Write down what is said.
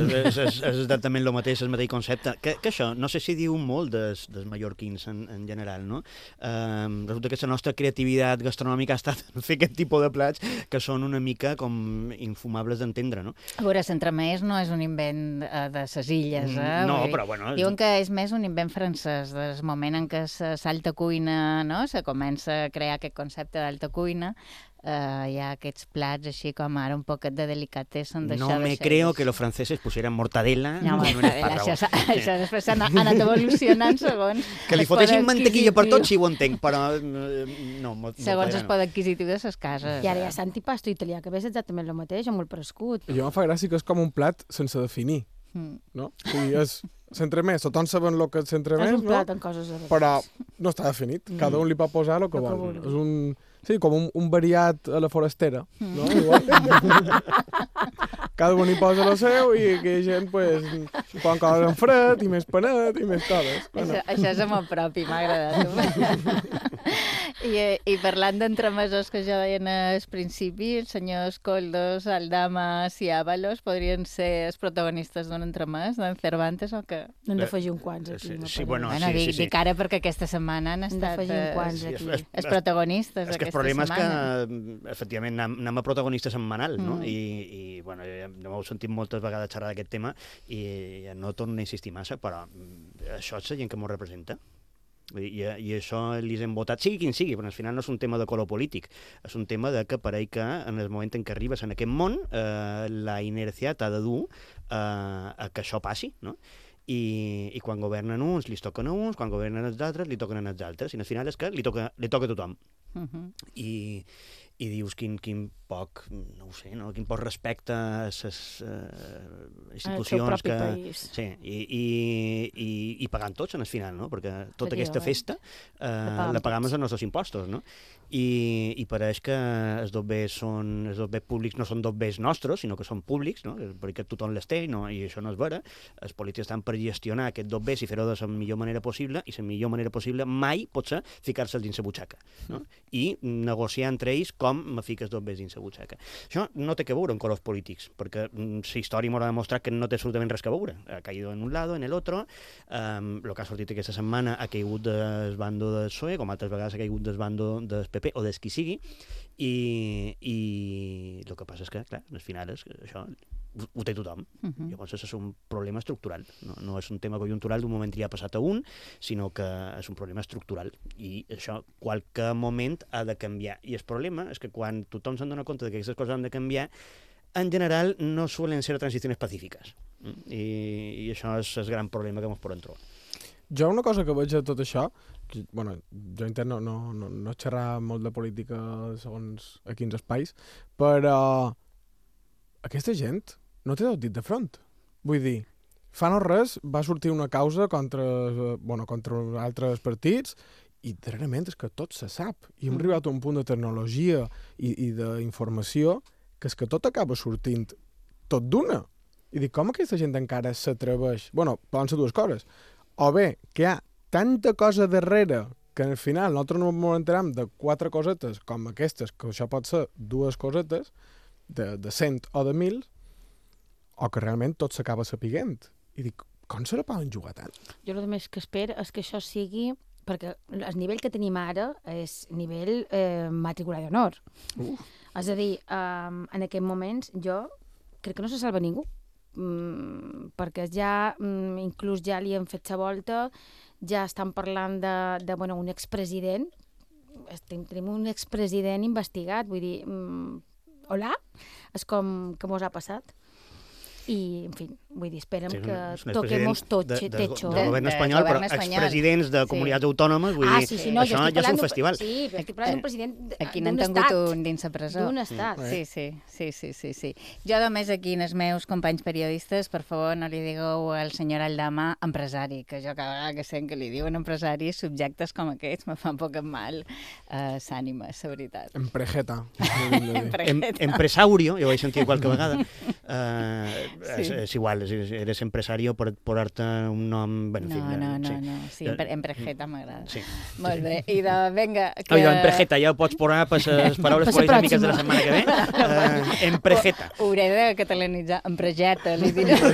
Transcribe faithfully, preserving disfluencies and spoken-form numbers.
és, és, és exactament el mateix, el mateix concepte. Que, que això, no sé si diu molt dels, dels mallorquins en, en general, no? Um, resulta que la nostra creativitat gastronòmica ha estat fer aquest tipus de plats que són una mica com infumables d'entendre, no? A veure, l'entremès no és un invent uh, de ses illes, eh? No, Vull dir, però bueno... Diuen que és més un invent francès, des del moment en què l'alta cuina, no?, se comença a crear aquest concepte d'alta cuina, Uh, hi ha aquests plats així com ara un poquet de delicatessen. No me creo que los franceses pusieran mortadela no, en un espàrreu. Això, això després s'ha anat evolucionant segons... Que li fotessin mantequilla per tot, sí ho entenc, però no, segons el poder adquisitiu de les cases. I ara hi ha l'antipasto italià, que és exactament el mateix, amb el prescut. Jo em fa gràcia que és com un plat sense definir, mm. no? O sigui, és centremès, tothom saben el que és centremès, no? És un plat no? amb coses a però no està definit, mm. cada un li pot posar el que el vol. Que és un... Sí, com un, un variat a la forastera, no? Igual. Cada un hi posa el seu i que hi gent, pues, poden coses en fred i més panet i més coses. Bueno. Això, això és molt propi, m'ha agradat. I, I parlant d'entremesos que ja deien al principi, els senyors Coldos, Aldamas i Ábalos podrien ser els protagonistes d'un entremès, d'en Cervantes, o què? N'hem d'afegir un quants aquí. Sí, sí, bueno, bueno, sí, dic, sí, sí. dic ara perquè aquesta setmana han estat els, els, els protagonistes és que el problema setmana. És que, efectivament, anem, anem a protagonistes setmanal, no? Mm. I, i bueno, ja m'heu sentit moltes vegades xerrar d'aquest tema i no torno a insistir massa, però això és la gent que m'ho representa. I, i això li hem votat, sigui quin sigui, però al final no és un tema de color polític, és un tema de que pareix que en el moment en què arribes en aquest món eh, la inèrcia t'ha de dur eh, a que això passi, no? I, i quan governen uns li toquen a uns, quan governen els altres li toquen als altres, i al final és que li toca, li toca a tothom. Uh-huh. I, i dius quin, quin poc, no ho sé, no? Quin poc respecte a les uh, institucions que... País. Sí, i, i, i, i pagant tots en el final, no? Perquè tota Seria, aquesta festa uh, la pagam els nostres impostos, no? I, i pareix que els dobbers són els dobbers públics no són dobbers nostres, sinó que són públics, no? Perquè tothom les té, no? I això no és vera. Els polítics estan per gestionar aquests dobbers i fer-ho de la millor manera possible, i la millor manera possible mai pot ser ficar-se'ls dins la butxaca, no? I negociar entre ells com me fiques dobbers dins la butxaca. Això no té que veure amb colors polítics, perquè la història m'ha demostrat que no té absolutament res que veure. Ha caído en un lado, en el otro. Um, el que ha sortit aquesta setmana ha caigut del bando del P S O E, com altres vegades ha caigut del bando del P P o des qui sigui, i, i el que passa és que, clar, al final és que això ho, ho té tothom. Uh-huh. Llavors és un problema estructural. No, no és un tema conjuntural d'un moment ja ha passat a un, sinó que és un problema estructural. I això, qualque moment ha de canviar. I el problema és que quan tothom se'n dona compte que aquestes coses han de canviar, en general no suelen ser transicions pacífiques. I, i això és el gran problema que ens podem trobar. Jo una cosa que veig de tot això, que, bueno, jo intento no, no, no, no xerrar molt de política segons a quins espais, però aquesta gent no té tot dit de front. Vull dir, fa no res va sortir una causa contra, bueno, contra altres partits i darrerament és que tot se sap. I hem arribat a un punt de tecnologia i, i d'informació que és que tot acaba sortint tot d'una. I dic, com aquesta gent encara s'atreveix? Bueno, poden ser dues coses. O bé, que hi ha tanta cosa darrere que al final nosaltres no ens enterem de quatre cosetes com aquestes, que això pot ser dues cosetes, de, de cent o de mil, o que realment tot s'acaba sapiguent. I dic, com se la poden jugar tant? Jo el més que espero és que això sigui... Perquè el nivell que tenim ara és nivell eh, matrícula d'honor. Uh. És a dir, eh, en aquests moments jo crec que no se salva ningú. Mm, perquè ja, mm, inclús ja li han fet la volta, ja estan parlant de, de bueno, un expresident, estem, tenim un expresident investigat, vull dir, mm, hola, és com que mos ha passat. I, en fi, vull dir, esperem sí, que toquemos tot de, de, techo. Del govern espanyol, de, però expresidents de comunitats sí. autònomes, vull ah, dir, sí, sí, no, això ja és un festival. Sí, però estic parlant d'un president d'un estat. Aquí n'han tingut un dins la presó. D'un estat. Sí, sí, sí, sí, sí, sí. Jo només aquí, els meus companys periodistes, per favor, no li digueu al senyor Aldama empresari, que jo cada vegada que sent que li diuen empresari, subjectes com aquests me fan poc mal uh, s'ànima, la veritat. Emprejeta. em, empresaurio, jo ho he sentit qualque vegada. Uh, sí. és, és igual, eres empresario per posar-te un nom... Bueno, no, en fi, no, no, sí. no, sí, emprejeta m'agrada. Sí. Molt bé, i de, vinga... Que... Oh, emprejeta, ja ho pots posar per les paraules polèmiques de la setmana que ve. Uh, emprejeta. Ho hauré de catalanitzar, emprejeta, li diré.